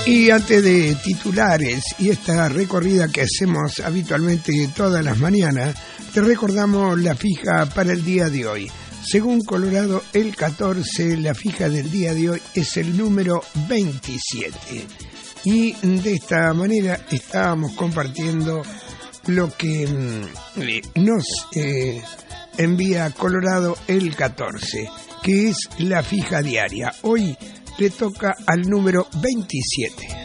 Y antes de titulares y esta recorrida que hacemos habitualmente todas las mañanas, te recordamos la fija para el día de hoy. Según Colorado, el 14, la fija del día de hoy es el número 27. Y de esta manera estábamos compartiendo lo que nos envía Colorado el 14, que es la fija diaria. Hoy le toca al número 27.